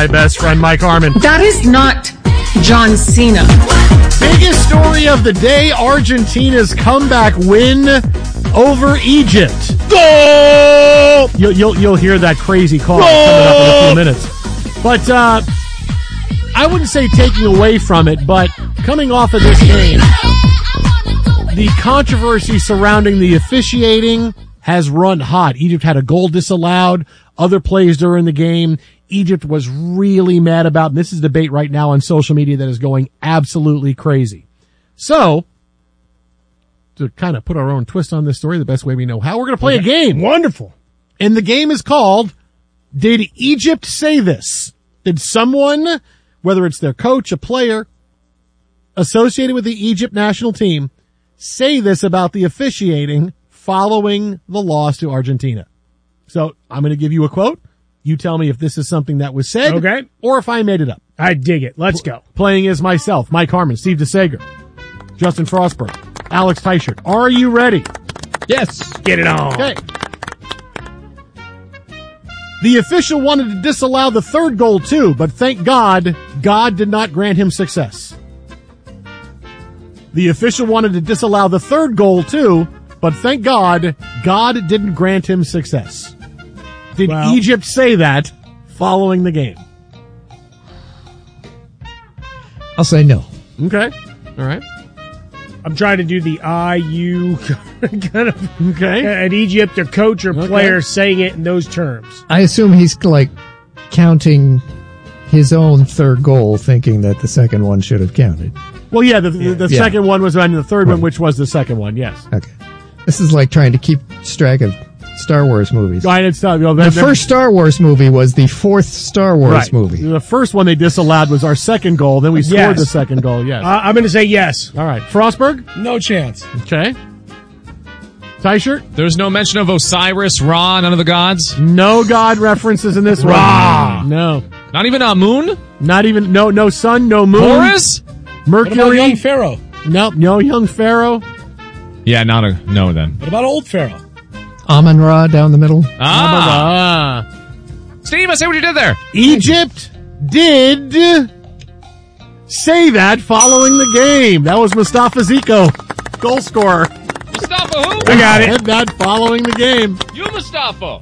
my best friend, Mike Harmon. That is not John Cena. Biggest story of the day, Argentina's comeback win over Egypt. Goal! You'll hear that crazy call coming up in a few minutes. But I wouldn't say taking away from it, but coming off of this game, the controversy surrounding the officiating has run hot. Egypt had a goal disallowed, other plays during the game. Egypt was really mad about, and this is a debate right now on social media that is going absolutely crazy. So, to kind of put our own twist on this story, the best way we know how, we're going to play a game. Wonderful. And the game is called, Did Egypt Say This? Did someone, whether it's their coach, a player, associated with the Egypt national team, say this about the officiating following the loss to Argentina? So I'm going to give you a quote. You tell me if this is something that was said, okay, or if I made it up. I dig it. Let's go. Playing as myself, Mike Harmon, Steve DeSager, Justin Frostberg, Alex Teichert. Are you ready? Yes. Get it on. Okay. The official wanted to disallow the third goal too, but thank God, God did not grant him success. The official wanted to disallow the third goal too, but thank God, God didn't grant him success. Did Egypt say that following the game? I'll say no. Okay. All right. I'm trying to do the you kind of okay. At Egypt, a coach or player saying it in those terms. I assume he's like counting his own third goal, thinking that the second one should have counted. Well, yeah, the second one was on the third one, which was the second one, yes. Okay. This is like trying to keep track of Star Wars movies. The first Star Wars movie was the fourth Star Wars movie. The first one they disallowed was our second goal. Then we scored the second goal, yes. I'm going to say yes. All right. Frostberg? No chance. Okay. Teichert? There's no mention of Osiris, Ra, none of the gods? No god references in this Ra. one. No. Not even a moon? Not even, no sun, no moon. Horus? Mercury? What about young Pharaoh? Nope, no young Pharaoh. Yeah, no then. What about old Pharaoh? Amun-Ra down the middle. Steve, I see what you did there. Egypt did say that following the game. That was Mustafa Ziko, goal scorer. Mustafa who? I got it. Said that following the game. You, Mustafa.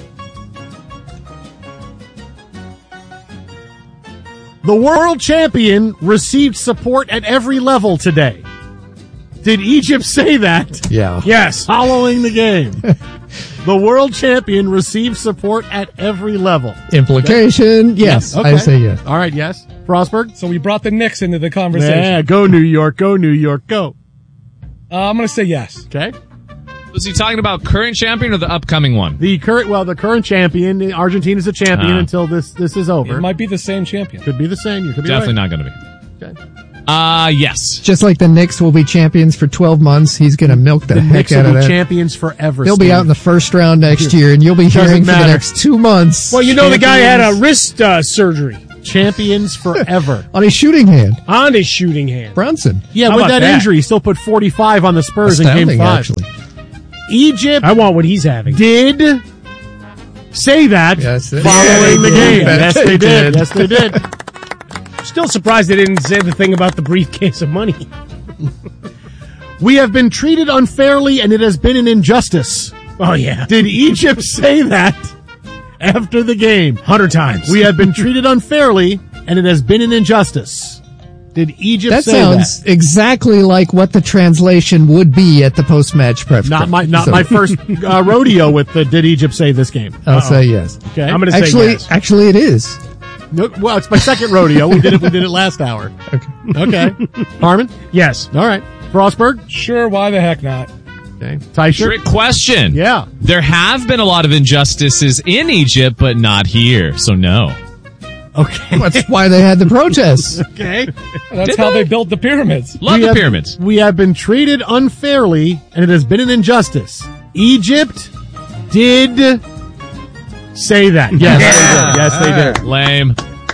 The world champion received support at every level today. Did Egypt say that? Yeah. Yes. Following the game. The world champion received support at every level. Implication, yes. Okay. I say yes. All right, yes. Frostberg? So we brought the Knicks into the conversation. Yeah, go New York, go New York, go. I'm going to say yes. Okay. Was he talking about current champion or the upcoming one? The current champion. Argentina's a champion until this is over. It might be the same champion. Could be the same. You could be Definitely right. not going to be. Okay. Yes. Just like the Knicks will be champions for 12 months, he's going to milk the heck Knicks out will of be that. Champions forever. They'll be out in the first round next year, and you'll be hearing for the next 2 months. Well, the guy had a wrist surgery. Champions forever. On his shooting hand. On his shooting hand. Brunson. Yeah, with that injury, he still put 45 on the Spurs in Game 5. Actually. Egypt. I want what he's having. Did say that following the game. Yes, they did. Yes, they did. Still surprised they didn't say the thing about the briefcase of money. We have been treated unfairly, and it has been an injustice. Oh, yeah. Did Egypt say that after the game? 100 times. We have been treated unfairly, and it has been an injustice. Did Egypt say that? That sounds exactly like what the translation would be at the post-match press. Not my first rodeo with the Did Egypt Say This game. I'll say yes. Okay. I'm going to say yes. Actually, it is. No, well, it's my second rodeo. We did it last hour. Okay. Harmon? Yes. All right. Frostberg? Sure, why the heck not? Okay. Teichert? Trick question. Yeah. There have been a lot of injustices in Egypt, but not here, so no. Okay. That's why they had the protests. Okay. That's how they built the pyramids. Love the pyramids. We have been treated unfairly, and it has been an injustice. Egypt did say that. Yes, they did. Yes, they did. Lame.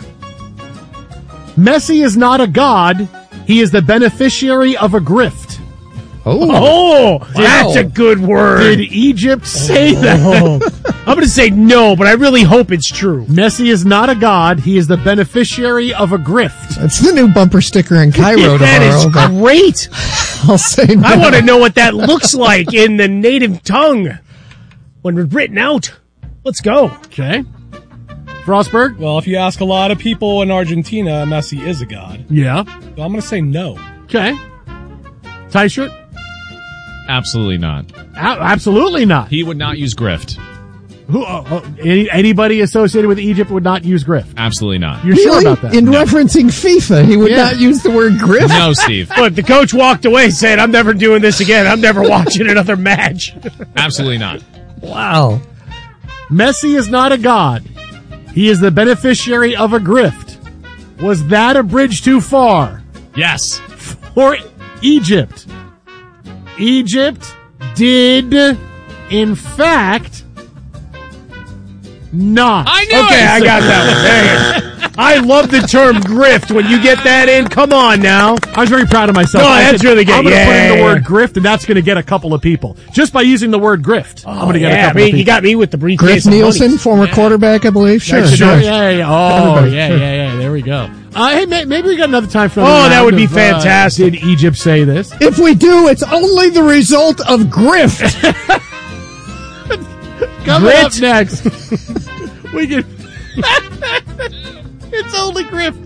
Messi is not a god. He is the beneficiary of a grift. Oh, that's a good word. Did Egypt say that I'm going to say no, but I really hope it's true. Messi is not a god. He is the beneficiary of a grift. That's the new bumper sticker in Cairo That tomorrow. is but great. I'll say no. I want to know what that looks like in the native tongue when it's written out. Let's go. Okay. Frostberg? Well, if you ask a lot of people in Argentina, Messi is a god. Yeah. So I'm going to say no. Okay. Tyshirt? Absolutely not. Absolutely not. He would not use grift. Who? Anybody associated with Egypt would not use grift. Absolutely not. You're sure Really? about that? In referencing FIFA, he would not use the word grift? No, Steve. Look, the coach walked away saying, I'm never doing this again. I'm never watching another match. Absolutely not. Wow. Messi is not a god. He is the beneficiary of a grift. Was that a bridge too far? Yes. For Egypt. Egypt did, in fact, not. I knew Okay, it. I got that one. There you go. I love the term grift. When you get that in, come on now. I was very proud of myself. No, I that's said, really good. I'm going to put in the Yeah. word grift, and that's going to get a couple of people. Just by using the word grift, I'm going to get a couple of people. You got me with the briefcase. Griff of Nielsen, money. former quarterback, I believe. Sure. Sure, yeah. Oh, Everybody, yeah, sure. yeah. There we go. Hey, maybe we got another time for Oh, another that round would be of, fantastic. Did Egypt say this? If we do, it's only the result of grift. Coming Grit. up next, we can. It's only grift.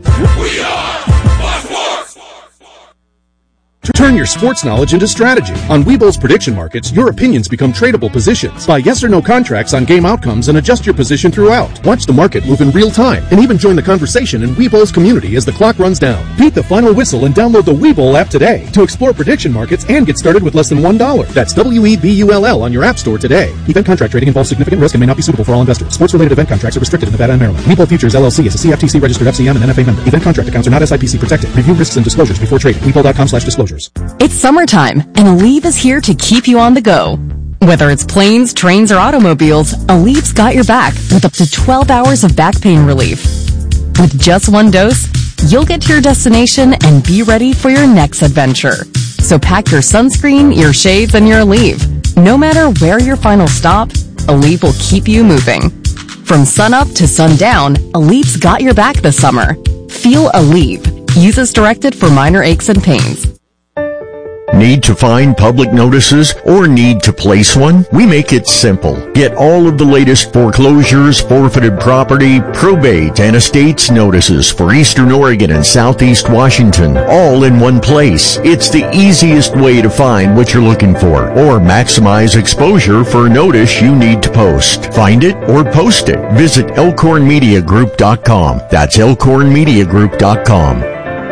Turn your sports knowledge into strategy. On Webull's prediction markets, your opinions become tradable positions. Buy yes or no contracts on game outcomes and adjust your position throughout. Watch the market move in real time and even join the conversation in Webull's community as the clock runs down. Beat the final whistle and download the Webull app today to explore prediction markets and get started with less than $1. That's WEBULL on your app store today. Event contract trading involves significant risk and may not be suitable for all investors. Sports-related event contracts are restricted in Nevada and Maryland. Webull Futures LLC is a CFTC registered FCM and NFA member. Event contract accounts are not SIPC protected. Review risks and disclosures before trading. Webull.com/disclosures. It's summertime, and Aleve is here to keep you on the go. Whether it's planes, trains, or automobiles, Aleve's got your back with up to 12 hours of back pain relief. With just one dose, you'll get to your destination and be ready for your next adventure. So pack your sunscreen, your shades, and your Aleve. No matter where your final stop, Aleve will keep you moving. From sunup to sundown, Aleve's got your back this summer. Feel Aleve. Use as directed for minor aches and pains. Need to find public notices or need to place one? We make it simple. Get all of the latest foreclosures, forfeited property, probate, and estates notices for Eastern Oregon and Southeast Washington, all in one place. It's the easiest way to find what you're looking for or maximize exposure for a notice you need to post. Find it or post it. Visit elkhornmediagroup.com. That's elkhornmediagroup.com.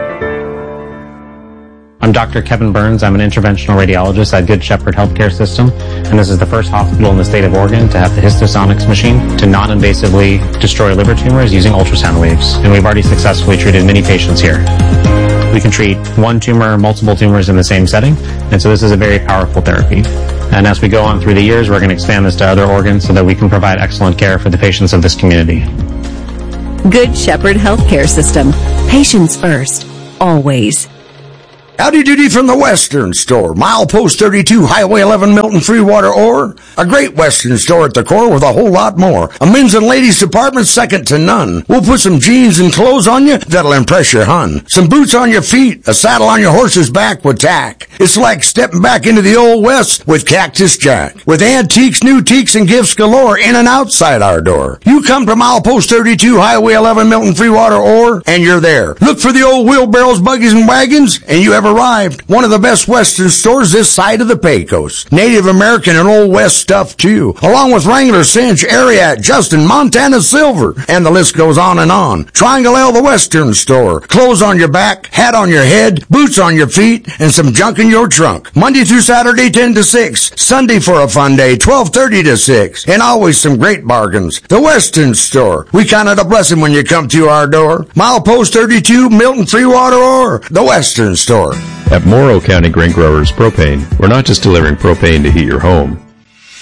I'm Dr. Kevin Burns. I'm an interventional radiologist at Good Shepherd Healthcare System, and this is the first hospital in the state of Oregon to have the Histosonics machine to non-invasively destroy liver tumors using ultrasound waves. And we've already successfully treated many patients here. We can treat one tumor, multiple tumors in the same setting, and so this is a very powerful therapy. And as we go on through the years, we're going to expand this to other organs so that we can provide excellent care for the patients of this community. Good Shepherd Healthcare System. Patients first. Always. Howdy doody from the Western Store. Milepost 32, Highway 11, Milton, Freewater, Ore. A great Western store at the core with a whole lot more. A men's and ladies department second to none. We'll put some jeans and clothes on you that'll impress your hun. Some boots on your feet, a saddle on your horse's back with tack. It's like stepping back into the old West with Cactus Jack. With antiques, new teaks, and gifts galore in and outside our door. You come to Milepost 32, Highway 11, Milton, Freewater, Ore, and you're there. Look for the old wheelbarrows, buggies, and wagons, and you have arrived. One of the best Western stores this side of the Pecos. Native American and Old West stuff too, along with Wrangler, Cinch, Ariat, Justin, Montana Silver, and the list goes on and on. Triangle L, the Western Store. Clothes on your back, hat on your head, boots on your feet, and some junk in your trunk. Monday through Saturday, 10 to 6. Sunday for a fun day, 12:30 to 6. And always some great bargains. The Western Store. We count it a blessing when you come to our door. Milepost 32, Milton, Freewater, Ore. The Western Store. At Morrow County Grain Growers Propane, we're not just delivering propane to heat your home.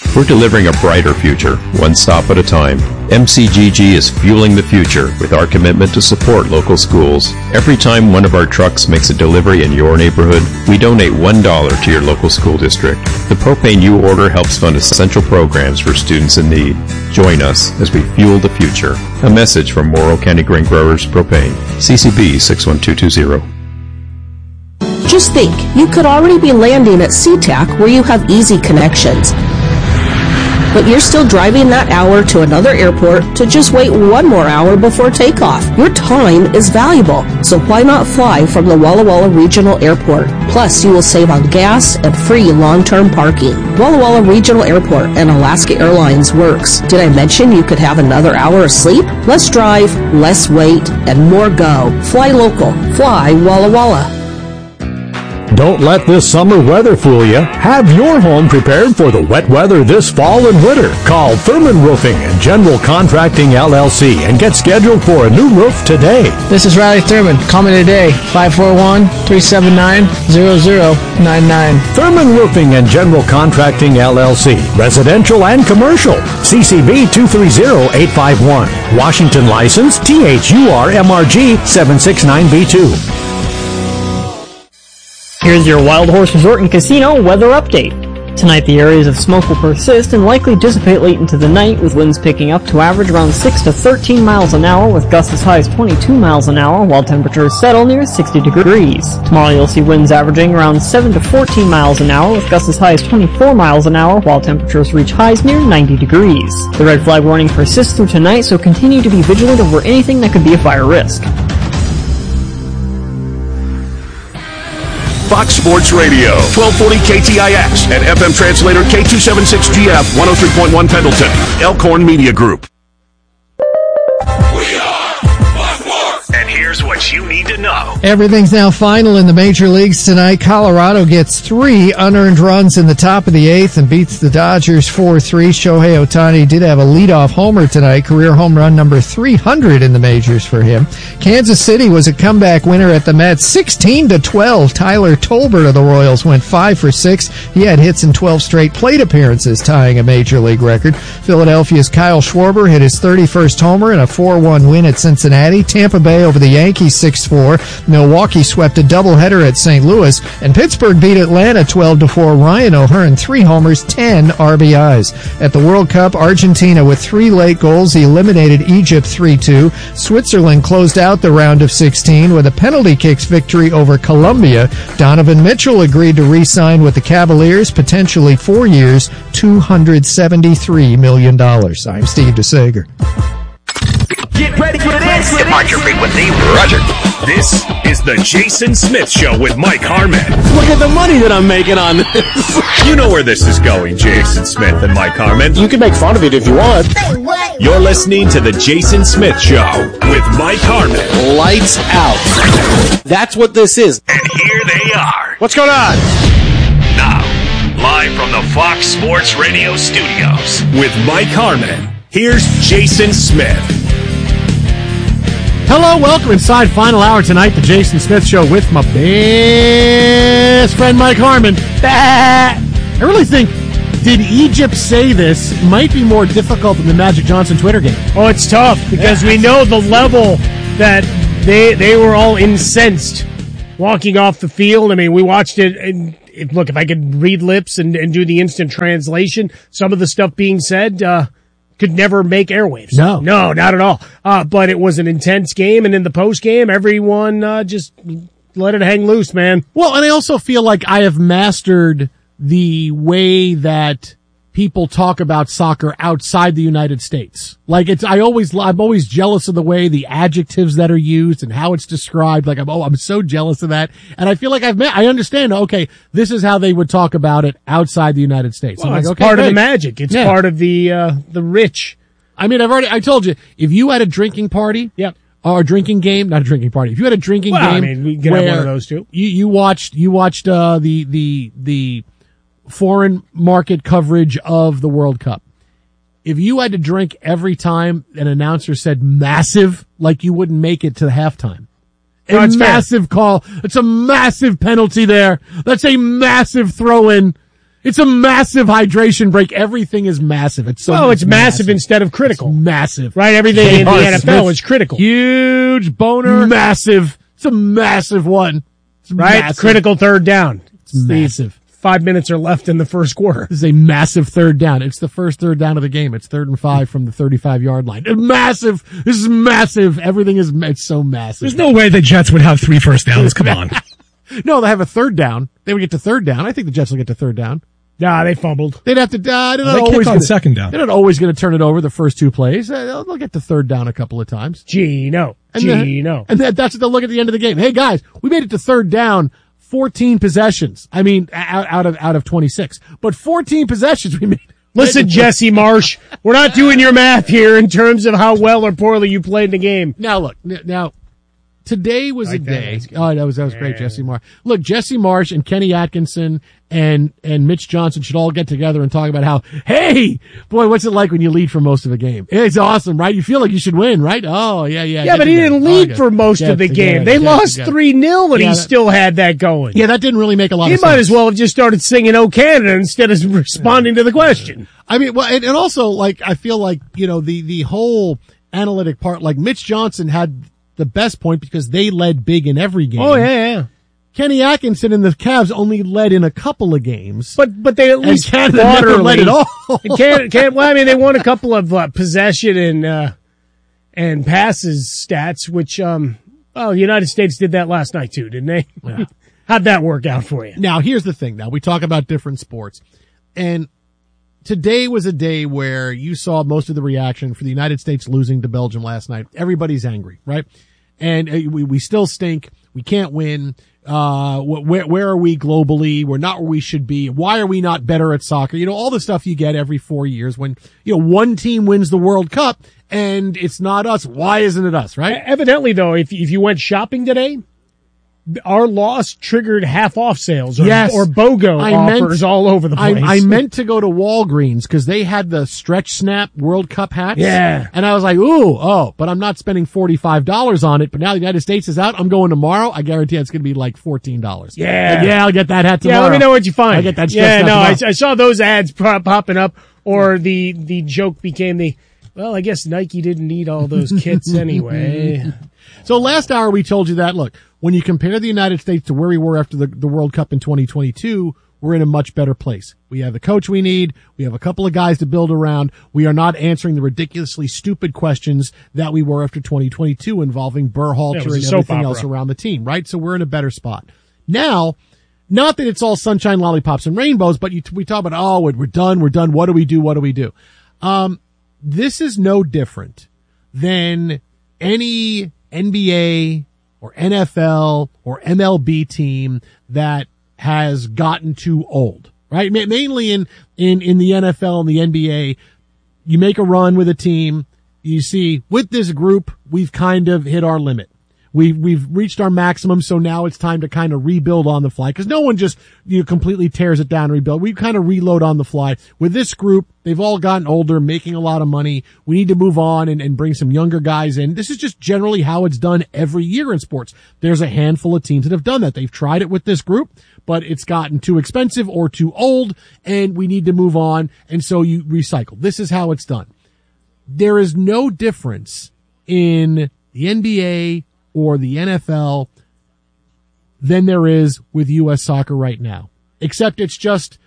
We're delivering a brighter future, one stop at a time. MCGG is fueling the future with our commitment to support local schools. Every time one of our trucks makes a delivery in your neighborhood, we donate $1 to your local school district. The propane you order helps fund essential programs for students in need. Join us as we fuel the future. A message from Morrow County Grain Growers Propane. CCB 61220. Just think, you could already be landing at SeaTac where you have easy connections. But you're still driving that hour to another airport to just wait one more hour before takeoff. Your time is valuable, so why not fly from the Walla Walla Regional Airport? Plus, you will save on gas and free long-term parking. Walla Walla Regional Airport and Alaska Airlines works. Did I mention you could have another hour of sleep? Less drive, less wait, and more go. Fly local. Fly Walla Walla. Don't let this summer weather fool you. Have your home prepared for the wet weather this fall and winter. Call Thurman Roofing and General Contracting LLC and get scheduled for a new roof today. This is Riley Thurman. Call me today, 541-379-0099. Thurman Roofing and General Contracting LLC. Residential and commercial. CCB 230851. Washington license THURMRG 769B2. Here's your Wild Horse Resort and Casino weather update. Tonight the areas of smoke will persist and likely dissipate late into the night, with winds picking up to average around 6 to 13 miles an hour with gusts as high as 22 miles an hour, while temperatures settle near 60 degrees. Tomorrow you'll see winds averaging around 7 to 14 miles an hour with gusts as high as 24 miles an hour, while temperatures reach highs near 90 degrees. The red flag warning persists through tonight, so continue to be vigilant over anything that could be a fire risk. Fox Sports Radio, 1240 KTIX, and FM translator K276GF, 103.1 Pendleton, Elkhorn Media Group. And here's what you need to know. Everything's now final in the major leagues tonight. Colorado gets 3 unearned runs in the top of the 8th and beats the Dodgers 4-3. Shohei Ohtani did have a leadoff homer tonight, career home run number 300 in the majors for him. Kansas City was a comeback winner at the Mets, 16-12. Tyler Tolbert of the Royals went 5 for 6. He had hits in 12 straight plate appearances, tying a major league record. Philadelphia's Kyle Schwarber hit his 31st homer in a 4-1 win at Cincinnati. Tampa Bay over the Yankees 6-4. Milwaukee swept a doubleheader at St. Louis, and Pittsburgh beat Atlanta 12-4. Ryan O'Hearn 3 homers, 10 RBIs. At the World Cup, Argentina with 3 late goals eliminated Egypt 3-2. Switzerland closed out the round of 16 with a penalty kicks victory over Colombia. Donovan Mitchell agreed to re-sign with the Cavaliers, potentially 4 years, $273 million. I'm Steve DeSager. Get ready for this. Departure frequency, Roger. This is the Jason Smith Show with Mike Harmon. Look at the money that I'm making on this. You know where this is going, Jason Smith and Mike Harmon. You can make fun of it if you want. You're listening to the Jason Smith Show with Mike Harmon. Lights out. That's what this is. And here they are. What's going on? Now, live from the Fox Sports Radio studios with Mike Harmon. Here's Jason Smith. Hello, welcome inside final hour tonight, the Jason Smith Show with my best friend Mike Harmon. I really think, did Egypt say this might be more difficult than the Magic Johnson Twitter game. Oh, it's tough because we know the level that they were all incensed walking off the field. I mean, we watched it, and look, if I could read lips and do the instant translation, some of the stuff being said could never make airwaves. No, not at all. But it was an intense game, and in the post game, everyone just let it hang loose, man. Well, and I also feel like I have mastered the way that people talk about soccer outside the United States. Like I'm always jealous of the way the adjectives that are used and how it's described. Like I'm so jealous of that. And I feel like I understand, okay, this is how they would talk about it outside the United States. Well, I'm it's like, okay, part great. of the magic. It's part of the rich. I mean, I told you, if you had a drinking party. Yeah. Or a drinking game, not a drinking party. If you had a drinking game. I mean, we can have one of those too. You watched, the foreign market coverage of the World Cup. If you had to drink every time an announcer said massive, like you wouldn't make it to halftime. No, it's massive fair. call. It's a massive penalty there. That's a massive throw in. It's a massive hydration break. Everything is massive. It's it's massive instead of critical. It's massive. Right? Everything in the NFL is critical. Huge boner. Massive. It's a massive one. It's right? Massive. Critical third down. It's massive. 5 minutes are left in the first quarter. This is a massive third down. It's the first third down of the game. It's 3rd and 5 from the 35-yard line. It's massive. This is massive. Everything is, it's so massive. There's no way the Jets would have 3 first downs. Come on. No, they have a third down. They would get to third down. I think the Jets will get to third down. Nah, they fumbled. They'd have to. They're not They always kicked on second down. They're not always going to turn it over the first 2 plays. They'll get to third down a couple of times. Gino. And that's what they'll look at the end of the game. Hey guys, we made it to third down. 14 possessions. I mean, out of 26, but 14 possessions we made. Listen, Jesse Marsh, we're not doing your math here in terms of how well or poorly you played the game. Now look, today was a day. Oh, that was great, Jesse Marsh. Look, Jesse Marsh and Kenny Atkinson and Mitch Johnson should all get together and talk about how, hey, boy, what's it like when you lead for most of a game? It's awesome, right? You feel like you should win, right? Oh, yeah. Yeah, but he didn't lead for most of the game. They lost 3-0 and he still had that going. Yeah, that didn't really make a lot of sense. He might as well have just started singing "Oh Canada" instead of responding to the question. I mean, well, and also, like, I feel like, the whole analytic part, like Mitch Johnson had the best point because they led big in every game. Oh, yeah. Kenny Atkinson and the Cavs only led in a couple of games. But they at least Canada never led at all. They won a couple of possession and passes stats, which, the United States did that last night too, didn't they? Yeah. How'd that work out for you? Now, here's the thing. Now, we talk about different sports. And today was a day where you saw most of the reaction for the United States losing to Belgium last night. Everybody's angry, right? And we still stink. We can't win. Where are we globally? We're not where we should be. Why are we not better at soccer? All the stuff you get every 4 years when, one team wins the World Cup and it's not us. Why isn't it us, right? Evidently, though, if you went shopping today, our loss triggered half-off sales or BOGO offers all over the place. I meant to go to Walgreens because they had the Stretch Snap World Cup hats. Yeah. And I was like, but I'm not spending $45 on it. But now the United States is out. I'm going tomorrow. I guarantee it's going to be like $14. Yeah. I'll get that hat tomorrow. Yeah, let me know what you find. I'll get that I saw those ads popping up, or the joke became well, I guess Nike didn't need all those kits anyway. So last hour we told you that, look, when you compare the United States to where we were after the World Cup in 2022, we're in a much better place. We have the coach we need. We have a couple of guys to build around. We are not answering the ridiculously stupid questions that we were after 2022 involving Berhalter and everything else around the team, right? So we're in a better spot. Now, not that it's all sunshine, lollipops, and rainbows, but we talk about, we're done. What do we do? This is no different than any NBA or NFL or MLB team that has gotten too old, right? Mainly in the NFL and the NBA, you make a run with a team. You see, with this group, we've kind of hit our limit. We've reached our maximum, so now it's time to kind of rebuild on the fly, because no one just completely tears it down and rebuild. We kind of reload on the fly. With this group, they've all gotten older, making a lot of money. We need to move on and bring some younger guys in. This is just generally how it's done every year in sports. There's a handful of teams that have done that. They've tried it with this group, but it's gotten too expensive or too old, and we need to move on, and so you recycle. This is how it's done. There is no difference in the NBA or the NFL than there is with U.S. soccer right now. Except it's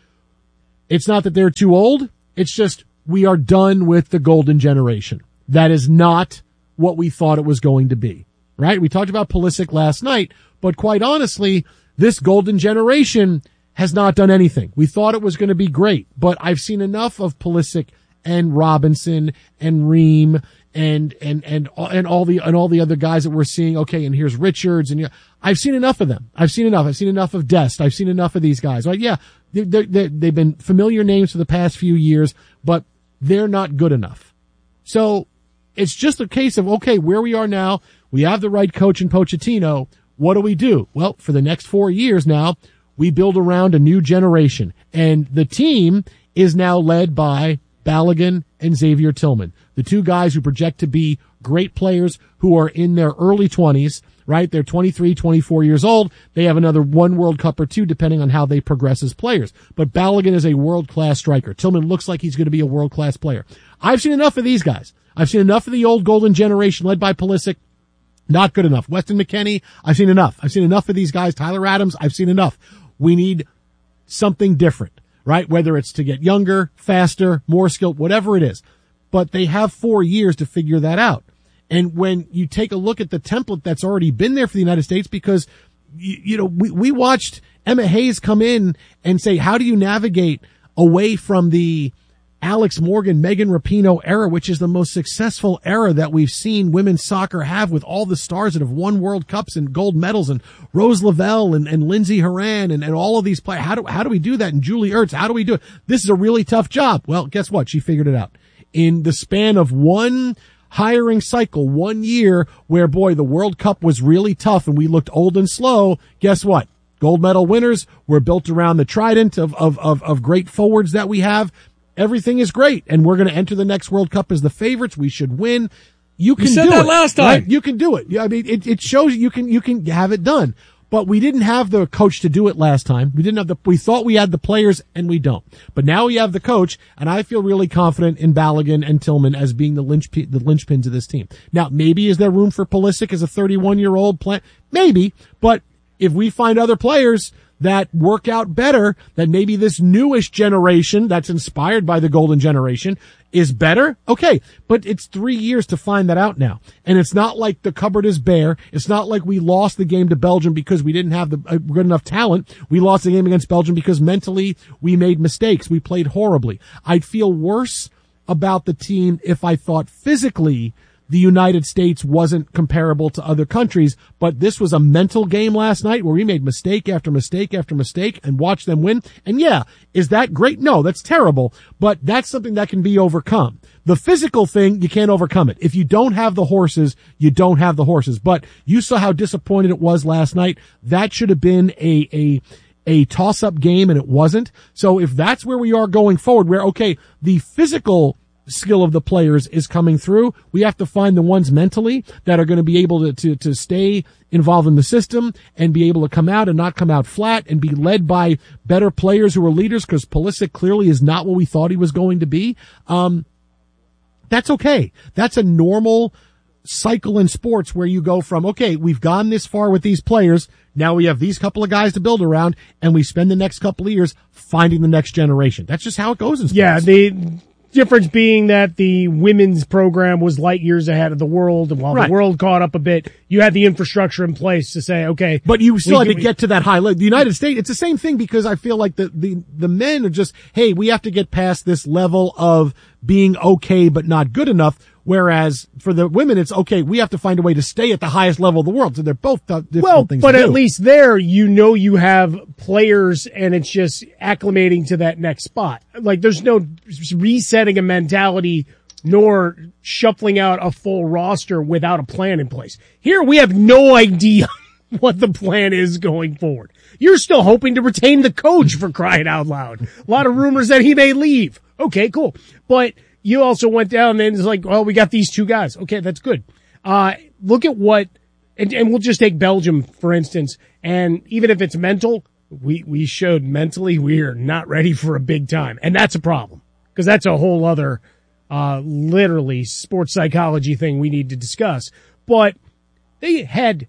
not that they're too old. It's just we are done with the golden generation. That is not what we thought it was going to be, right? We talked about Pulisic last night, but quite honestly, this golden generation has not done anything. We thought it was going to be great, but I've seen enough of Pulisic and Robinson and Ream and all the other guys that we're seeing. Okay, and here's Richards, and I've seen enough of them. I've seen enough of Dest. I've seen enough of these guys. Right? Yeah, they've been familiar names for the past few years, but they're not good enough. So it's just a case of, okay, where we are now, we have the right coach in Pochettino. What do we do? Well, for the next 4 years now, we build around a new generation, and the team is now led by Balogun and Xavier Tillman, the two guys who project to be great players who are in their early 20s, right? They're 23, 24 years old. They have another one World Cup or two, depending on how they progress as players. But Balogun is a world-class striker. Tillman looks like he's going to be a world-class player. I've seen enough of these guys. I've seen enough of the old golden generation led by Pulisic. Not good enough. Weston McKennie, I've seen enough. I've seen enough of these guys. Tyler Adams, I've seen enough. We need something different, right? Whether it's to get younger, faster, more skilled, whatever it is. But they have 4 years to figure that out. And when you take a look at the template that's already been there for the United States, because, we watched Emma Hayes come in and say, how do you navigate away from the Alex Morgan, Megan Rapinoe era, which is the most successful era that we've seen women's soccer have, with all the stars that have won World Cups and gold medals, and Rose Lavelle and Lindsey Horan and all of these players. How do we do that? And Julie Ertz, how do we do it? This is a really tough job. Well, guess what? She figured it out. In the span of one hiring cycle, 1 year, where, boy, the World Cup was really tough and we looked old and slow, guess what? Gold medal winners were built around the trident of great forwards that we have. Everything is great, and we're going to enter the next World Cup as the favorites. We should win. You can said do that it last time. right? You can do it. I mean, it shows you can have it done. But we didn't have the coach to do it last time. We thought we had the players, and we don't. But now we have the coach, and I feel really confident in Balogun and Tillman as being the linchpins of this team. Now, maybe is there room for Pulisic as a 31-year-old player? Maybe, but if we find other players that work out better, that maybe this newish generation that's inspired by the golden generation is better. Okay. But it's 3 years to find that out now. And it's not like the cupboard is bare. It's not like we lost the game to Belgium because we didn't have the good enough talent. We lost the game against Belgium because mentally we made mistakes. We played horribly. I'd feel worse about the team if I thought physically the United States wasn't comparable to other countries, but this was a mental game last night where we made mistake after mistake after mistake and watched them win. And yeah, is that great? No, that's terrible, but that's something that can be overcome. The physical thing, you can't overcome it. If you don't have the horses, you don't have the horses. But you saw how disappointed it was last night. That should have been a toss-up game, and it wasn't. So if that's where we are going forward, where, okay, the physical skill of the players is coming through, we have to find the ones mentally that are going to be able to stay involved in the system and be able to come out and not come out flat and be led by better players who are leaders, because Pulisic clearly is not what we thought he was going to be. That's okay. That's a normal cycle in sports where you go from, okay, we've gone this far with these players, now we have these couple of guys to build around, and we spend the next couple of years finding the next generation. That's just how it goes in sports. Yeah, the difference being that the women's program was light years ahead of the world, and while the world caught up a bit, you had the infrastructure in place to say, okay. But you still had to get to that high level. The United States, it's the same thing, because I feel like the men are just, hey, we have to get past this level of being okay but not good enough. Whereas for the women, it's okay, we have to find a way to stay at the highest level of the world. So they're both difficult things to do. But at least there, you have players, and it's just acclimating to that next spot. Like, there's no resetting a mentality nor shuffling out a full roster without a plan in place. Here, we have no idea what the plan is going forward. You're still hoping to retain the coach, for crying out loud. A lot of rumors that he may leave. Okay, cool. But you also went down and it's like, well, we got these two guys. Okay, that's good. Look at what, and we'll just take Belgium, for instance, and even if it's mental, we showed mentally we are not ready for a big time. And that's a problem, because that's a whole other, literally sports psychology thing we need to discuss. But they had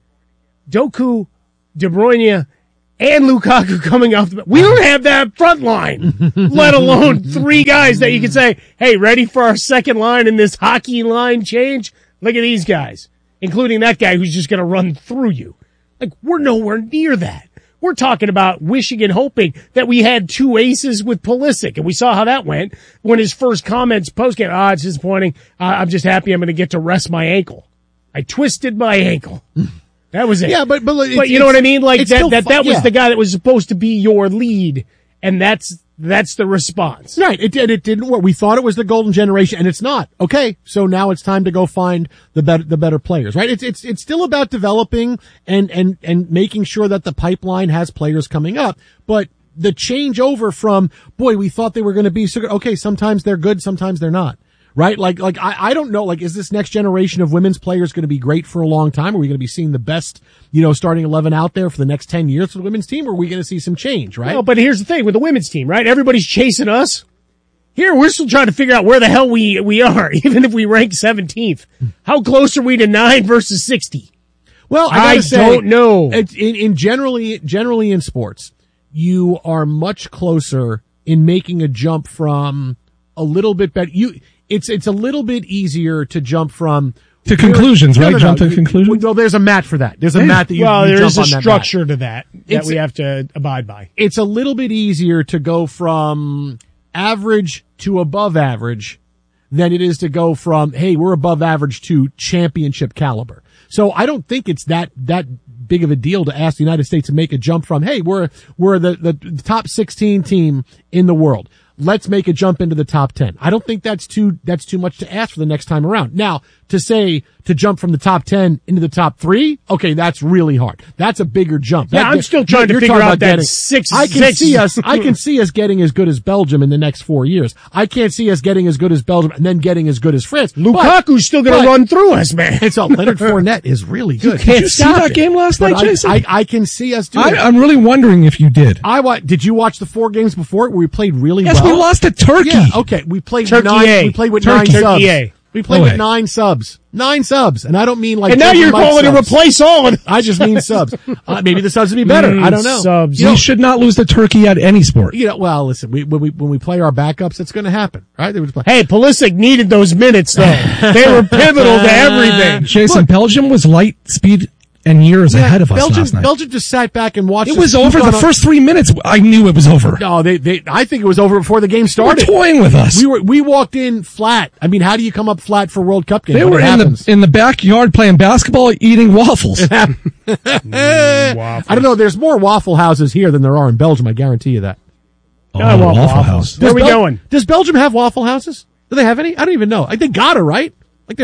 Doku, De Bruyne, and Lukaku coming off the, we don't have that front line, let alone three guys that you can say, hey, ready for our second line in this hockey line change? Look at these guys, including that guy who's just going to run through you. Like, we're nowhere near that. We're talking about wishing and hoping that we had two aces with Pulisic, and we saw how that went when his first comments post-game, it's disappointing. I'm just happy I'm going to get to rest my ankle. I twisted my ankle. That was it. Yeah, but you know what I mean? Like that was the guy that was supposed to be your lead, and that's the response. Right. It didn't work. We thought it was the golden generation, and it's not. Okay, so now it's time to go find the better players. Right. It's still about developing and making sure that the pipeline has players coming up, but the changeover from, boy, we thought they were going to be so good. Okay, sometimes they're good, sometimes they're not. right? Like I don't know, like, is this next generation of women's players going to be great for a long time? Are we going to be seeing the best, starting 11 out there for the next 10 years for the women's team? Or are we going to see some change, right? Well, but here's the thing with the women's team, right? Everybody's chasing us. Here, we're still trying to figure out where the hell we are, even if we rank 17th. How close are we to 9 versus 60? Well, I don't know. In generally in sports, you are much closer in making a jump from a little bit better. It's a little bit easier to jump from to conclusions, right? Jump to conclusions. Well, there's a mat for that. There's a mat that you. Well, you there jump is a on that structure mat. to that we have to abide by. It's a little bit easier to go from average to above average than it is to go from, hey, we're above average to championship caliber. So I don't think it's that big of a deal to ask the United States to make a jump from, hey, we're the top 16 team in the world. Let's make a jump into the top 10. I don't think that's too much to ask for the next time around. Now, to jump from the top 10 into the top 3, okay, that's really hard. That's a bigger jump. Yeah, I'm still trying to figure out that 6. I can see us getting as good as Belgium in the next 4 years. I can't see us getting as good as Belgium and then getting as good as France. Lukaku's still going to run through us, man. It's all Leonard Fournette is really good. Did you see that game last night, Jason? I can see us doing it. I'm really wondering if you did. Did you watch the 4 games before it where we played really well? Yes, we lost to Turkey. Yeah, okay. We played Turkey 9. A. We played with Turkey 9 subs. A. We played with 9 subs. 9 subs. And I don't mean like... And now you're calling to replace all of them. I just mean subs. Maybe the subs would be better. I don't know. Subs. We should not lose to Turkey at any sport. Well, listen, when we play our backups, it's going to happen, right? Hey, Pulisic needed those minutes, though. They were pivotal to everything. Jason, Belgium was light speed and years ahead of us last night. Belgium just sat back and watched. It was over the first 3 minutes. I knew it was over. No, I think it was over before the game started. They were toying with us. We walked in flat. I mean, how do you come up flat for World Cup games? They were in the backyard playing basketball, eating waffles. I don't know. There's more Waffle Houses here than there are in Belgium. I guarantee you that. Waffle House. Where are we going? Does Belgium have Waffle Houses? Do they have any? I don't even know. I think gotta, right?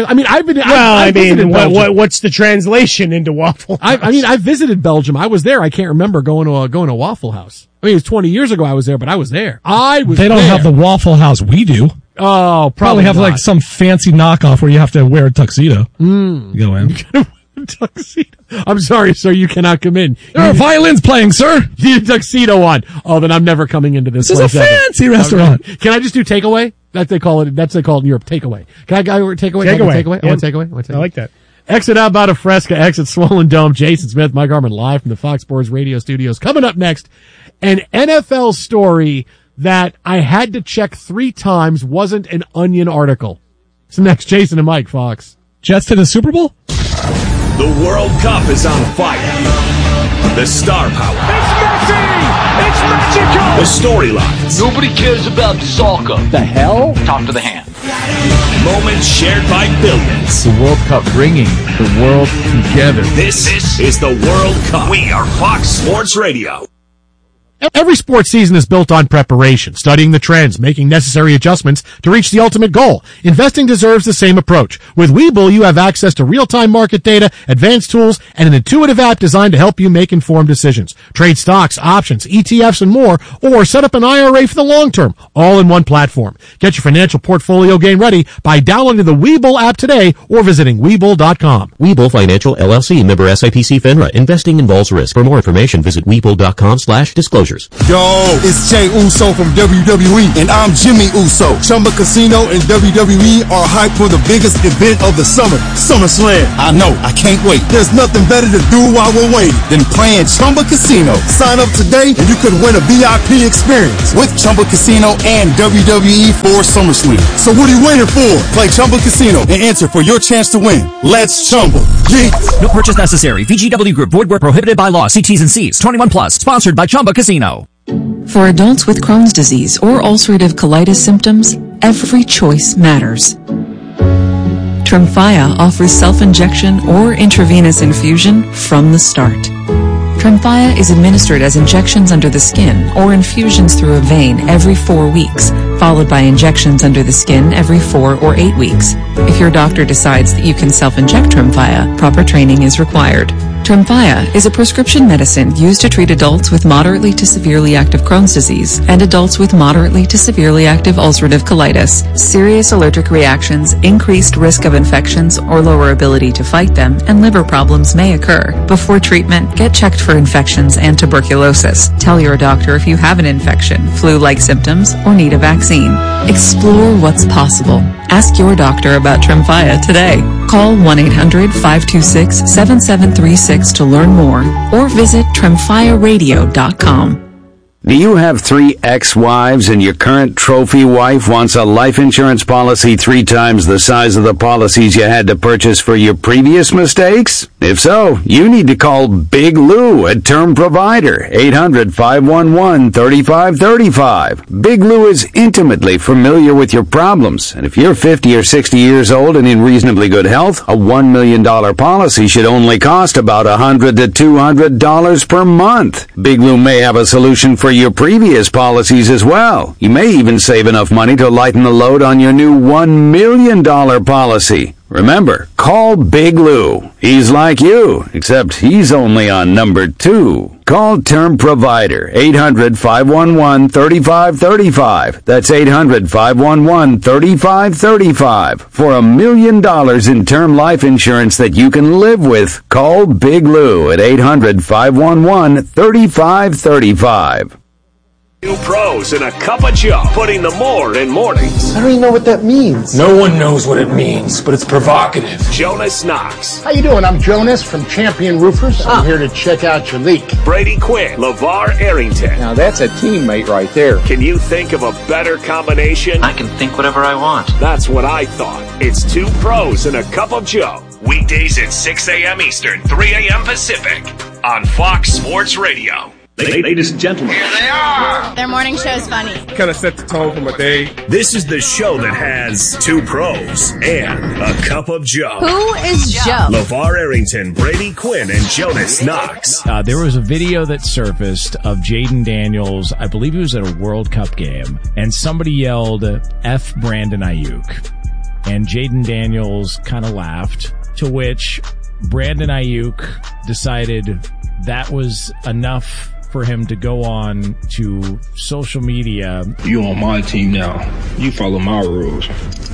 What's the translation into Waffle House? I visited Belgium. I was there. I can't remember going to a Waffle House. I mean, it was 20 years ago I was there, but I was there. They don't have the Waffle House we do. Oh, probably have like some fancy knockoff where you have to wear a tuxedo. Go in. Tuxedo. I'm sorry, sir. You cannot come in. There are violins playing, sir. You need a tuxedo on. Oh, then I'm never coming into this. This is a fancy restaurant. Can I just do takeaway? That's they call it in Europe. Takeaway. Can I go takeaway? Takeaway. I want takeaway. I like that. Exit out about a Fresca. Exit Swollen Dome. Jason Smith, Mike Harmon, live from the Fox Sports Radio studios. Coming up next, an NFL story that I had to check 3 times wasn't an Onion article. So next, Jason and Mike, Fox. Jets to the Super Bowl? The World Cup is on fire. The star power. It's Messi! It's magical! The storylines. Nobody cares about soccer. The hell? Talk to the hand. Moments shared by billions. The World Cup bringing the world together. This is the World Cup. We are Fox Sports Radio. Every sports season is built on preparation, studying the trends, making necessary adjustments to reach the ultimate goal. Investing deserves the same approach. With Webull, you have access to real-time market data, advanced tools, and an intuitive app designed to help you make informed decisions. Trade stocks, options, ETFs, and more, or set up an IRA for the long term, all in one platform. Get your financial portfolio game ready by downloading the Webull app today or visiting Webull.com. Webull Financial LLC, member SIPC FINRA. Investing involves risk. For more information, visit Webull.com/disclosures. Yo, it's Jey Uso from WWE, and I'm Jimmy Uso. Chumba Casino and WWE are hyped for the biggest event of the summer, SummerSlam. I know, I can't wait. There's nothing better to do while we're waiting than playing Chumba Casino. Sign up today and you could win a VIP experience with Chumba Casino and WWE for SummerSlam. So what are you waiting for? Play Chumba Casino and enter for your chance to win. Let's Chumba. Yeah. No purchase necessary. VGW Group. Void where prohibited by law. See T's and C's. 21 plus. Sponsored by Chumba Casino. For adults with Crohn's disease or ulcerative colitis symptoms, every choice matters. Tremfya offers self-injection or intravenous infusion from the start. Tremfya is administered as injections under the skin or infusions through a vein every 4 weeks, followed by injections under the skin every 4 or 8 weeks. If your doctor decides that you can self-inject Tremfya, proper training is required. Tremfya is a prescription medicine used to treat adults with moderately to severely active Crohn's disease and adults with moderately to severely active ulcerative colitis. Serious allergic reactions, increased risk of infections or lower ability to fight them, and liver problems may occur. Before treatment, get checked for infections and tuberculosis. Tell your doctor if you have an infection, flu-like symptoms, or need a vaccine. Explore what's possible. Ask your doctor about Tremfya today. Call 1-800-526-7736 to learn more or visit TremfyaRadio.com. Do you have 3 ex-wives and your current trophy wife wants a life insurance policy 3 times the size of the policies you had to purchase for your previous mistakes? If so, you need to call Big Lou at Term Provider, 800-511-3535. Big Lou is intimately familiar with your problems, and if you're 50 or 60 years old and in reasonably good health, a $1 million policy should only cost about $100 to $200 per month. Big Lou may have a solution for your previous policies as well. You may even save enough money to lighten the load on your new $1 million policy. Remember, call Big Lou. He's like you, except he's only on number 2. Call Term Provider, 800-511-3535. That's 800-511-3535. For $1 million in term life insurance that you can live with, call Big Lou at 800-511-3535. 2 pros and a cup of Joe, putting the more in mornings. I don't even know what that means. No one knows what it means, but it's provocative. Jonas Knox. How you doing? I'm Jonas from Champion Roofers. I'm here to check out your leak. Brady Quinn. LeVar Arrington. Now that's a teammate right there. Can you think of a better combination? I can think whatever I want. That's what I thought. It's 2 pros and a cup of Joe. Weekdays at 6 a.m. Eastern, 3 a.m. Pacific on Fox Sports Radio. Ladies and gentlemen, here they are. Their morning show is funny. Kind of set the tone for my day. This is the show that has 2 pros and a cup of Joe. Who is Joe? LeVar Arrington, Brady Quinn, and Jonas Knox. There was a video that surfaced of Jaden Daniels. I believe he was at a World Cup game, and somebody yelled, F Brandon Ayuk. And Jaden Daniels kind of laughed, to which Brandon Ayuk decided that was enough for him to go on to social media. You on my team now. You follow my rules.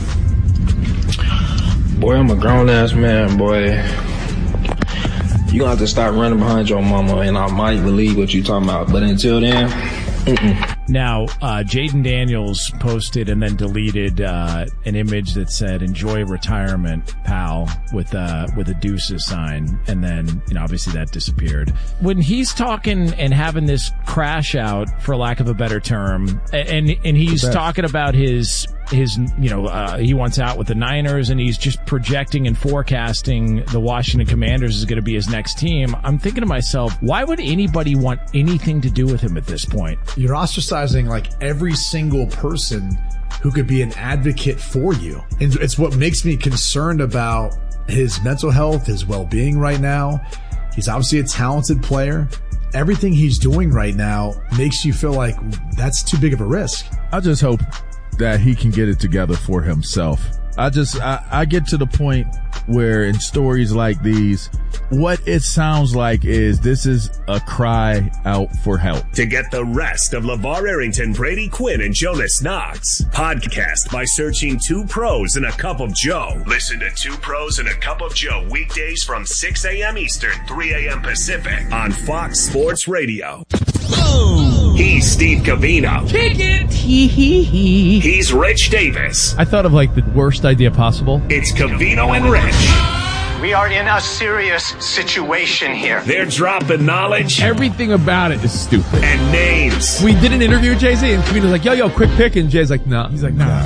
Boy, I'm a grown-ass man, boy. You gonna have to stop running behind your mama, and I might believe what you talking about. But until then, Now, Jaden Daniels posted and then deleted an image that said, enjoy retirement, pal, with a deuces sign. And then, obviously that disappeared. When he's talking and having this crash out, for lack of a better term, and he's talking about his he wants out with the Niners, and he's just projecting and forecasting the Washington Commanders is going to be his next team. I'm thinking to myself, why would anybody want anything to do with him at this point? You're ostracizing like every single person who could be an advocate for you. And it's what makes me concerned about his mental health, his well-being right now. He's obviously a talented player. Everything he's doing right now makes you feel like that's too big of a risk. I just hope that he can get it together for himself. I get to the point where in stories like these, what it sounds like is this is a cry out for help. To get the rest of LeVar Arrington, Brady Quinn, and Jonas Knox, podcast by searching 2 Pros and a Cup of Joe. Listen to 2 Pros and a Cup of Joe weekdays from 6 a.m. Eastern, 3 a.m. Pacific on Fox Sports Radio. He's Steve Covino. Kick it. He's Rich Davis. I thought of like the worst idea possible. It's Covino and Rich. We are in a serious situation here. They're dropping knowledge. Everything about it is stupid. And names. We did an interview with Jay-Z, and Covino's like, yo, quick pick, and Jay's like, no. He's like, nah.